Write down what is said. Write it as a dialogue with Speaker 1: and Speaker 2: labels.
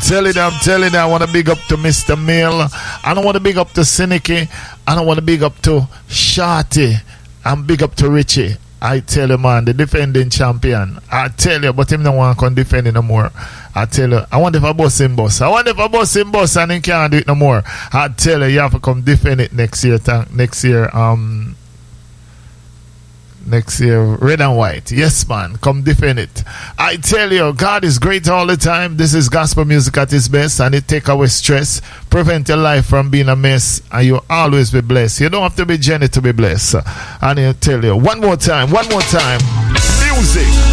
Speaker 1: telling you, I want to big up to Mr. Mill. I don't want to big up to Cynicky. I don't want to big up to Shorty. I'm big up to Richie. I tell you, man, the defending champion. I tell you, but him no want to come defend it no more. I tell you, I want if I bust him bus. I want if I bust him bus and he can't do it no more. I tell you have to come defend it next year. Next year, red and white. Yes, man. Come defend it. I tell you, God is great all the time. This is gospel music at its best, and it take away stress, prevent your life from being a mess, and you always be blessed. You don't have to be Jenny to be blessed. And I tell you, one more time. Music.